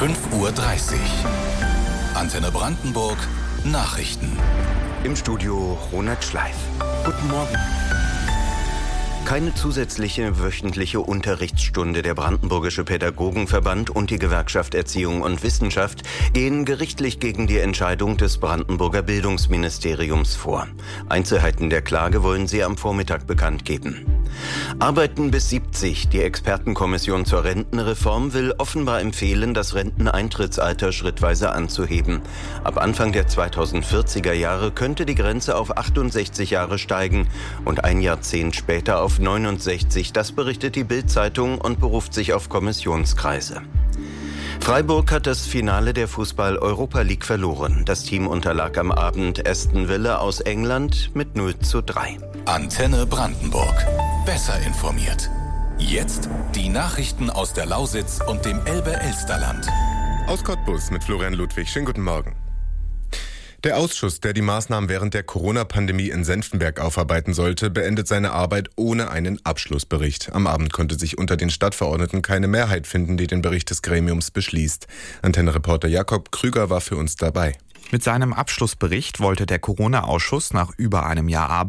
5:30 Uhr. Antenne Brandenburg Nachrichten. Im Studio Ronald Schleif. Guten Morgen. Keine zusätzliche wöchentliche Unterrichtsstunde. Der Brandenburgische Pädagogenverband und die Gewerkschaft Erziehung und Wissenschaft gehen gerichtlich gegen die Entscheidung des Brandenburger Bildungsministeriums vor. Einzelheiten der Klage wollen sie am Vormittag bekannt geben. Arbeiten bis 70. Die Expertenkommission zur Rentenreform will offenbar empfehlen, das Renteneintrittsalter schrittweise anzuheben. Ab Anfang der 2040er Jahre könnte die Grenze auf 68 Jahre steigen und ein Jahrzehnt später auf 69. Das berichtet die Bild-Zeitung und beruft sich auf Kommissionskreise. Freiburg hat das Finale der Fußball-Europa League verloren. Das Team unterlag am Abend Aston Villa aus England mit 0:3. Antenne Brandenburg. Besser informiert. Jetzt die Nachrichten aus der Lausitz und dem Elbe-Elsterland. Aus Cottbus mit Florian Ludwig. Schönen guten Morgen. Der Ausschuss, der die Maßnahmen während der Corona-Pandemie in Senftenberg aufarbeiten sollte, beendet seine Arbeit ohne einen Abschlussbericht. Am Abend konnte sich unter den Stadtverordneten keine Mehrheit finden, die den Bericht des Gremiums beschließt. Antenne-Reporter Jakob Krüger war für uns dabei. Mit seinem Abschlussbericht wollte der Corona-Ausschuss nach über einem Jahr Arbeit